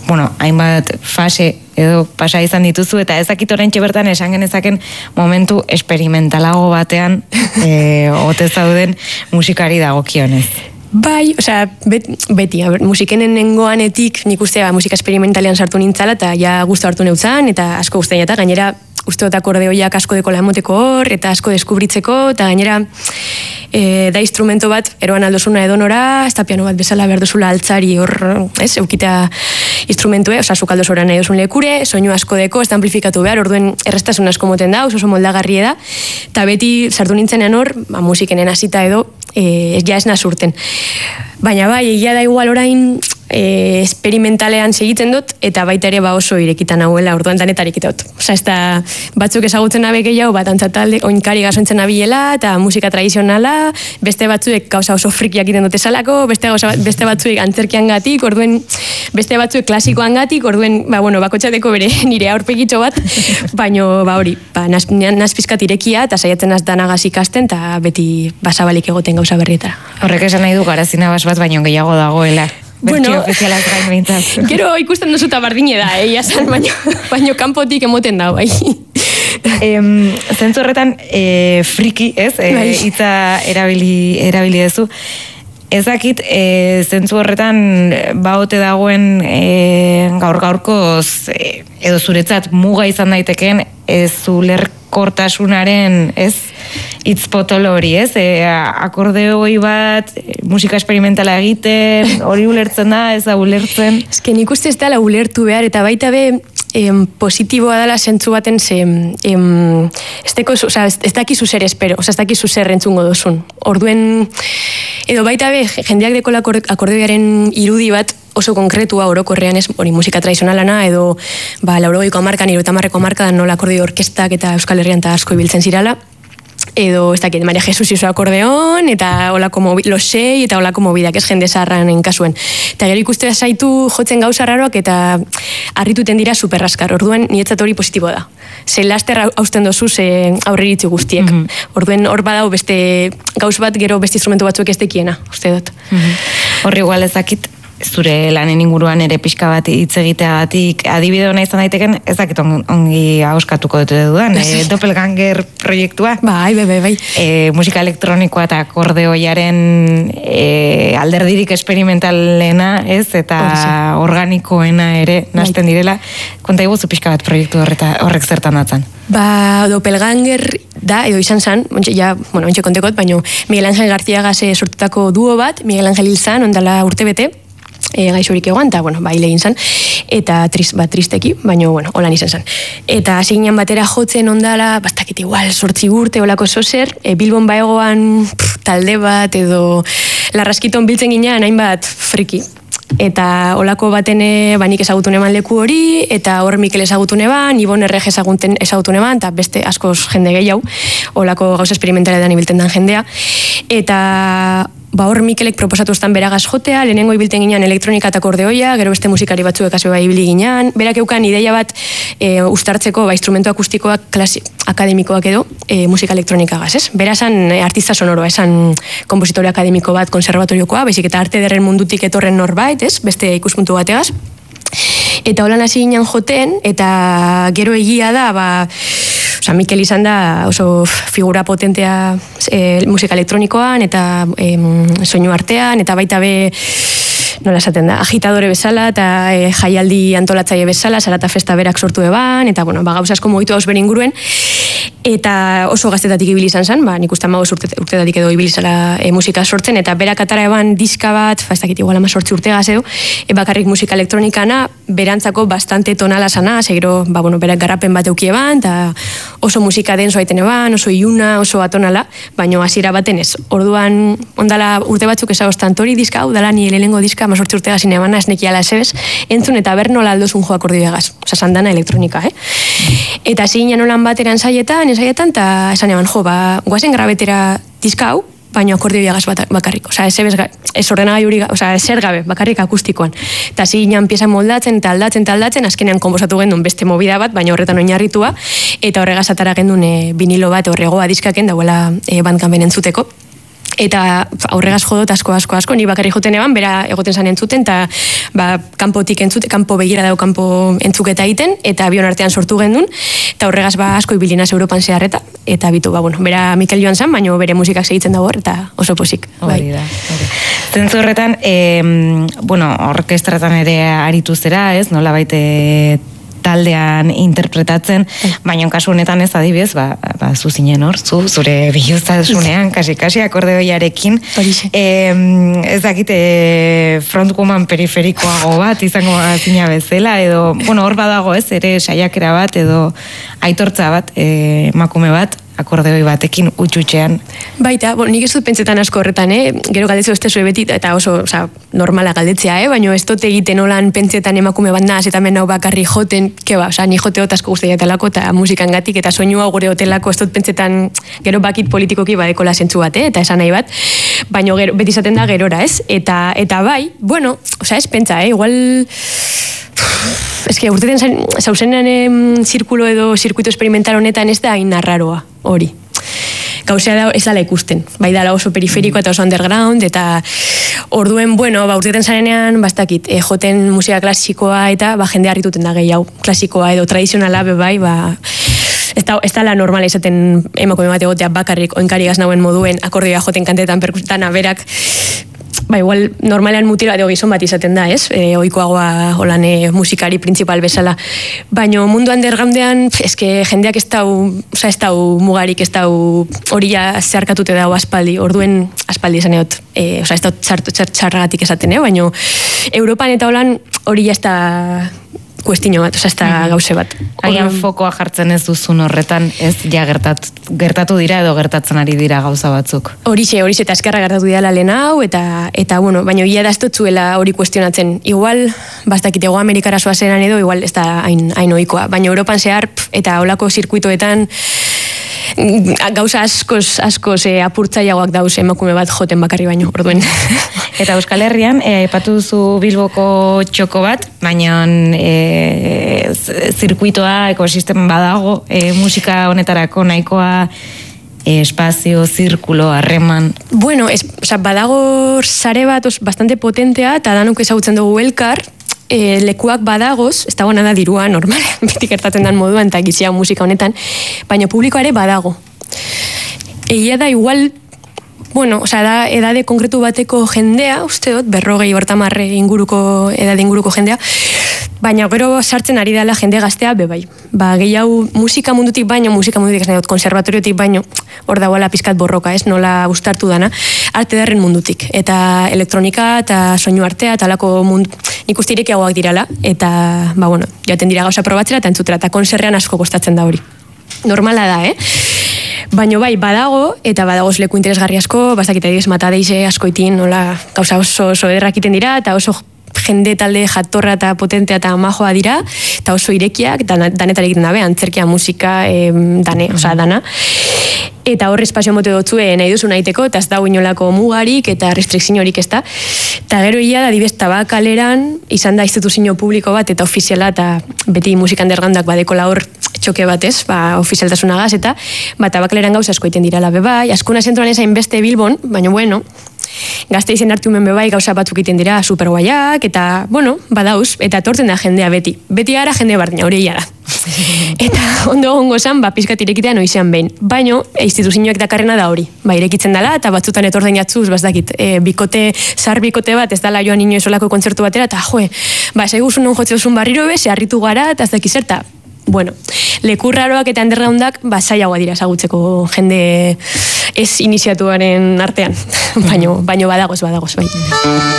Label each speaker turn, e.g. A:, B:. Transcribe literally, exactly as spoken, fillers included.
A: bueno, hainbat fase edo pasa izan dituzu, eta ezakit oraintxe bertan esan genezaken momentu esperimentalago batean e, ote zauden musikari dagokionez.
B: Bai, osea, bet, beti, a ber, musikenen nengoanetik nik uste ba, musika esperimentalean sartu nintzala, eta ja gustu hartu neutzan, eta asko guztain, eta gainera uste dut akordeoiak asko dekola emoteko hor, eta asko deskubritzeko, eta gainera e, da instrumento bat, eroan aldosuna edonora, ez da piano bat bezala behar duzula altzari hor, ez, eukita instrumentue, oza, zuk aldosora nahi duzun lekure, soinu asko deko, ez da amplifikatu behar, orduen errestasun asko moten da, oso moldagarri da, eta beti sartu nintzenean hor, ba, musikenen hasita edo, e, ja ez nazurten. Baina bai, egia da igual orain e, experimentalean segitzen dut, eta baita ere ba oso irekitan hauela, orduan danetar ikitot. Osa, ez da batzuk ezagutzen nabe gehiago, bat antzatalde, oinkari gazontzen nabiela, eta musika tradizionala, beste batzuek gauza oso frikiak iten dute salako, beste, gauza, beste batzuek antzerkian gatik, orduen beste batzuek klasikoan gatik, orduen, ba, bueno, bakotxateko bere nire aurpegitxo bat, baino, ba, hori, ba, naz, naz pizkat irekia, eta saiatzen az danagaz ikasten, eta beti basabalik egoten gauza berrietara.
A: Horrek esan nahi du garazina bas bat, baino gehiago dagoela. Bertio
B: bueno,
A: ofizialaz gain behintzat.
B: Gero ikusten duzuta bardine da, eh, jasan, baino, baino kanpotik emoten da, bai.
A: Em, zentzu horretan, e, friki, ez? E,
B: Bai.
A: Hitza erabili, erabili duzu. Ezakit, e, zentzu horretan baote dagoen e, gaur-gaurkoz e, edo zuretzat muga izan daiteken ez ulerkortasunaren, ez, hitz potolo hori, ez? E, akordeoi bat, e, musika esperimentala egiten, hori ulertzen da, ez da ulertzen?
B: Ez que nik uste ez dela ulertu behar, eta baita be, em, positiboa dela zentzu baten ze, em, ez, teko, o sea, ez, ez dakizu zer espero, o sea, ez dakizu zer entzungo dozun. Orduen, edo baita be, jendeak dekola akordeoiaren irudi bat oso konkretua orokorrean, ez, hori musika tradizionalana, edo ba, laurogeiko hamarkan, hirurogeita hamarkadan nola akordeo orkestak eta Euskal Herrian eta asko ibiltzen zirala, edo, ez dakit, Maria Jesus iso akordeon, eta olako mobi, losei, eta olako mobidak, ez jende zaharranen kasuen. Eta gero ikuste zaitu jotzen gauza raroak, eta harrituten dira superraskar. Orduan, niretzat hori positibo da. Ze laster hausten dozu, ze aurreritzu guztiek. Mm-hmm. Orduen, hor badau beste gauz bat, gero beste instrumentu batzuek ez dekiena, uste dut.
A: Mm-hmm. Horri igual ezakit, zure lanen inguruan ere pixka bat hitz egiteagatik adibide hona izan daiteken, ez dakit ongi ahoskatuko dute dudan, e, Doppelganger proiektua.
B: Bai, bai, bai. bai.
A: E, musika elektronikoa eta akordeoiaren e, alderdirik esperimentalena, ez, eta organikoena ere nasten direla. Konta iguzu pixka bat proiektu horreta, horrek zertan datzan?
B: Ba, Doppelganger da, edo izan zan, ontxe, ja, bueno, ontxe kontekot, baino Miguel Ángel García Gase sortutako duo bat, Miguel Ángel hil zan, ondala urte bete, e, gaixorik egoan, eta, bueno, baile egin zan, eta trist, ba, tristeki, baina, bueno, holan izan zan. Eta hasi ginen batera jotzen ondala, bastakit igual, sortzi urte, olako zozer, e, Bilbon baegoan pff, talde bat, edo larraskiton biltzen ginean, hainbat friki. Eta olako batene banik ezagutun eman leku hori, eta hor Mikel ezagutun eban, Ibon Errege ezagutun eban, eta beste askoz jende gehiago, olako gauza esperimentaletan ibilten dan jendea. Eta ba hor Mikelek proposatu estan beragaz jotea, lehenengo ibilten ginean elektronika eta akordeoia, gero beste musikari batzuek hasi bai ibili ginean, berak eukan ideia bat e, ustartzeko ba, instrumento akustikoak klasi, akademikoak edo e, musika elektronikagaz, ez? Bera esan e, artista sonoroa, esan kompositore akademiko bat konservatoriokoa, baizik eta arte derren mundutik etorren norbait, ez? Beste ikuspuntu bategaz. Eta holan hasi ginen joten, eta gero egia da, ba, oza, Mikel izan da oso figura potentea e, musika elektronikoan, eta e, soinu artean, eta baita be, nola esaten da, agitadore bezala, eta e, jaialdi antolatzaile bezala, Zarata Festa berak sortu eban, eta bueno, ba, gauza asko mugitu hauz bere inguruen, eta oso gaztetatik ibili izan zen, ba, nik uste amagoz urte, urtetatik edo ibili zala e, musika sortzen, eta berak atara eban diska bat, fa ez dakit igual ama sortzi urte gazeo, e, bakarrik musika elektronikana, berantzako bastante tonala sana, segero, ba, bueno, berak garrapen bat euki eban, eta oso musika denso aiten eban, oso iuna, oso atonala, baino hasiera baten ez. Orduan, ondala urte batzuk ezagostan, tori diska, hau dala ni lehenengo diska, ama sortzi urte gazin ebana, esnekiala esebez, entzun eta ber nola aldozun jo akordioagaz, oza, sandana elektronika, eh? Eta hasi ginen olan bateran saietan, saietan, eta esan eban, jo, ba, guazen grabetera diska hau, baino akordioagaz bakarrik, oza, ez ez ordenagai hori, oza, ezer gabe, bakarrik akustikoan. Eta hasi ginen pieza moldatzen, eta aldatzen, eta aldatzen, azkenean konposatu gendun beste movida bat, baina horretan oinarritua, eta horregaz atara gendun e, vinilo bat horregoa diskaken, dauela e, bandkampen entzuteko. eta aurregaz jodot asko, asko, asko, ni bakarri joten eban, bera egoten zan entzuten, eta ba, kanpotik entzuten, kanpo begira dago kanpo entzuketa egiten, eta bion artean sortu gendun, eta aurregaz ba asko ibilinaz Europan zeharreta, eta bitu, ba, bueno, bera Mikel joan zan, baina bere musikak segitzen dago, eta oso posik.
A: Hori da, hori. Zentzu horretan, e, bueno, orkestratan ere aritu zera, ez, nola baite taldean interpretatzen, baina kasu honetan ez adibidez, ba, ba zu zinen hor, zu, zure bihoztasunean, kasi-kasi akordeoiarekin, e, ez dakit e, frontwoman periferikoago bat, izango zina bezala, edo, bueno, hor badago ez, ere saiakera bat, edo aitortza bat, e, emakume bat, akordeoi batekin utxutxean.
B: Baita, bon, nik ez dut pentsetan asko horretan, eh? Gero galdetzu ez tezu ebeti, eta oso, oza, normala galdetzea, eh? Baina ez dut egiten olan pentsetan emakume bat naz, eta men hau bakarri joten, keba, oza, ni jote asko guztia etalako, eta musikan gatik, eta soinua gure hotelako, ez dut pentsetan, gero bakit politikoki badekola zentzu bat, eh? Eta esan nahi bat, baina gero, beti izaten da gerora, ez? Eta, eta bai, bueno, oza, ez pentsa, eh? Igual... Ez que urteten zauzenean em, zirkulo edo zirkuito experimental honetan ez da hain narraroa, hori. Gauzea da ez dala ikusten, bai dala oso periferiko eta oso underground, eta orduen, bueno, ba, urteten zarenean, bastakit, e, joten musika klasikoa eta ba, jende harrituten da gehiago, klasikoa edo tradizionala be bai, ba, ez da, ez da la normala izaten emakume bat egotea bakarrik oinkari gaznauen moduen akordioa joten kantetan perkusetan aberak, ba, igual, normalean mutila edo gizon bat izaten da, ez? E, oikoagoa holan e, musikari principal bezala. Baina mundu undergroundean, eske jendeak ez dau, oza, ez dau mugarik, ez dau hori ja zeharkatute dago aspaldi, orduen aspaldi esan egot, e, oza, ez dau txarragatik esaten, eh? Baina Europan eta holan hori ja ez da kuestino bat, oza, ez da gauze bat.
A: Agian fokoa jartzen ez duzun horretan, ez ja gertat, gertatu dira edo gertatzen ari dira gauza batzuk.
B: Horixe, horixe, eta eskerra gertatu dira lehen hau, eta, eta bueno, baina ia da ez dutzuela hori kuestionatzen. Igual, bastakit, Ego Amerikara zoazenan edo, igual ez da hain, hain ohikoa. Baina Europan zehar, eta holako zirkuitoetan, gauza askoz, askoz e, apurtzaiagoak dauz emakume bat joten bakarri baino, orduen.
A: Eta Euskal Herrian, e, aipatu duzu Bilboko txoko bat, baina e, zirkuitoa, ekosistema badago, e, musika honetarako nahikoa e, espazio, zirkulo, harreman.
B: Bueno, es, oza, badago sare bat os, bastante potentea, eta danok ezagutzen dugu elkar, E, lekuak badagoz, ez dago nada dirua normal, beti gertatzen dan moduan eta gizia musika honetan, baina publikoare badago. Egia da igual, bueno, osea, da edade konkretu bateko jendea, uste dut, berrogei hortamarre inguruko, edade inguruko jendea, baina gero sartzen ari dela jende gaztea bebai. Ba, gehiago musika mundutik baino, musika mundutik ez nahi dut, konservatoriotik baino, hor dagoela pizkat borroka, ez, nola ustartu dana, arte darren mundutik. Eta elektronika eta soinu artea eta alako mundu, nik uste irekiagoak dirala, eta, ba, bueno, joaten dira gauza probatzera eta entzutera, eta konserrean asko kostatzen da hori. Normala da, eh? Baina bai, badago, eta badagoz leku interesgarri asko, bastakita diz, matadeize askoitin, nola, gauza oso, oso ederrakiten dira, eta oso jende talde jatorra eta potentea eta majoa dira, eta oso irekiak, dan, danetan egiten dabe, antzerkia, musika, e, dane, osea, dana. Eta hor espazio mote dotzue nahi duzu nahiteko, eta ez dago inolako mugarik, eta restrikzio horik ez da. Eta gero ia, da dibez, tabakaleran, izan da instituzio publiko bat, eta ofiziala, eta beti musikan dergandak badekola hor txoke batez, ba, ofizialtasunagaz, eta ba, tabakaleran gauza asko iten dira la bebai, askuna zentroan ezain beste Bilbon, baina bueno, gazte izen hartu men bebai gauza batzuk iten dira superguaiak, eta, bueno, badauz, eta tortzen da jendea beti. Beti gara jende bardina, hori da. Eta ondo gongo zan, ba, pizkat irekitea noizean behin. Baino, instituzioak dakarrena da hori. Ba, irekitzen dela, eta batzutan etorten jatzuz, bazdakit, e, bikote, zar bikote bat, ez dala joan inoiz olako kontzertu batera, eta joe, ba, seguzun non jotzezun barriro be, ze harritu gara, eta ez dakizerta. Bueno, lekurraroak eta undergroundak, ba, zailagoa dira ezagutzeko jende ez iniziatuaren artean. Baino, baino badagoz, badagoz, bai.